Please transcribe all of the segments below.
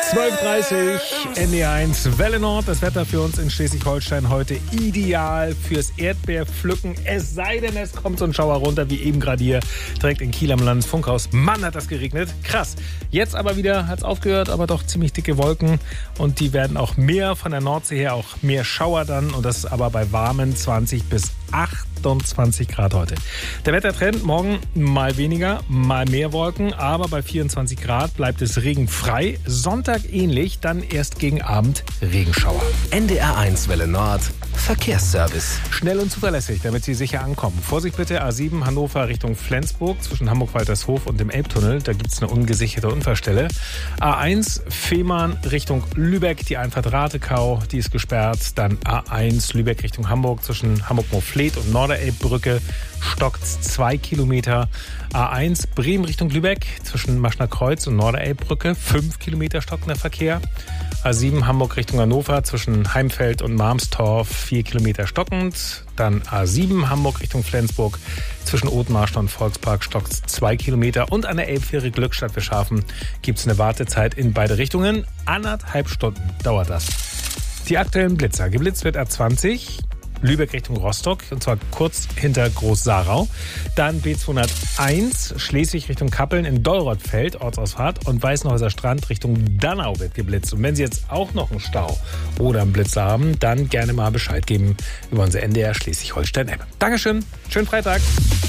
12.30 ND1 Welle Nord. Das Wetter für uns in Schleswig-Holstein heute ideal fürs Erdbeerpflücken. Es sei denn, es kommt so ein Schauer runter, wie eben gerade hier direkt in Kiel am Landesfunkhaus. Mann, hat das geregnet. Krass. Jetzt aber wieder hat es aufgehört, aber doch ziemlich dicke Wolken. Und die werden auch mehr von der Nordsee her, auch mehr Schauer dann. Und das aber bei warmen 20 bis 28 Grad heute. Der Wettertrend morgen mal weniger, mal mehr Wolken, aber bei 24 Grad bleibt es regenfrei. Sonntag ähnlich, dann erst gegen Abend Regenschauer. NDR1 Welle Nord, Verkehrsservice. Schnell und zuverlässig, damit Sie sicher ankommen. Vorsicht bitte, A7 Hannover Richtung Flensburg, zwischen Hamburg-Waltershof und dem Elbtunnel. Da gibt es eine ungesicherte Unfallstelle. A1 Fehmarn Richtung Lübeck, die Einfahrt Ratekau, die ist gesperrt. Dann A1 Lübeck Richtung Hamburg, zwischen Hamburg-Moorfleet und Norderelbbrücke stockt 2 Kilometer. A1 Bremen Richtung Lübeck, zwischen Maschner Kreuz und Norderelbbrücke 5 Kilometer stockender Verkehr. A7 Hamburg Richtung Hannover, zwischen Heimfeld und Marmstorf 4 Kilometer stockend. Dann A7 Hamburg Richtung Flensburg, zwischen Othmarschen und Volkspark stockt 2 Kilometer. Und an der Elbfähre Glückstadt-Wischhafen gibt es eine Wartezeit in beide Richtungen. 1,5 Stunden dauert das. Die aktuellen Blitzer. Geblitzt wird A20 Lübeck Richtung Rostock, und zwar kurz hinter Groß-Sarau. Dann B201 Schleswig Richtung Kappeln in Dollrothfeld, Ortsausfahrt, und Weißenhäuser Strand Richtung Dannau wird geblitzt. Und wenn Sie jetzt auch noch einen Stau oder einen Blitzer haben, dann gerne mal Bescheid geben über unsere NDR Schleswig-Holstein-App. Dankeschön, schönen Freitag.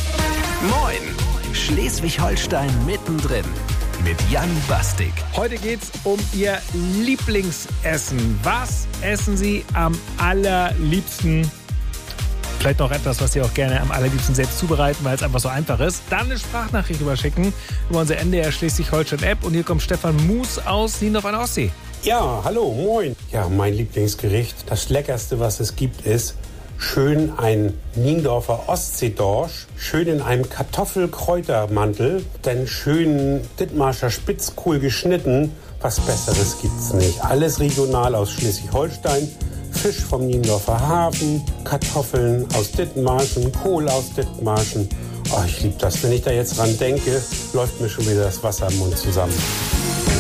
Moin, Schleswig-Holstein mittendrin. Mit Jan Bastik. Heute geht's um Ihr Lieblingsessen. Was essen Sie am allerliebsten? Vielleicht noch etwas, was Sie auch gerne am allerliebsten selbst zubereiten, weil es einfach so einfach ist. Dann eine Sprachnachricht überschicken über unsere NDR Schleswig-Holstein-App. Und hier kommt Stefan Mus aus Niendorf an der Ostsee. Ja, hallo, moin. Ja, mein Lieblingsgericht, das Leckerste, was es gibt, ist schön ein Niendorfer Ostseedorsch, schön in einem Kartoffelkräutermantel, dann schön Dithmarscher Spitzkohl geschnitten. Was Besseres gibt's nicht. Alles regional aus Schleswig-Holstein. Fisch vom Niendorfer Hafen, Kartoffeln aus Dithmarschen, Kohl aus Dithmarschen. Oh, ich liebe das. Wenn ich da jetzt dran denke, läuft mir schon wieder das Wasser im Mund zusammen.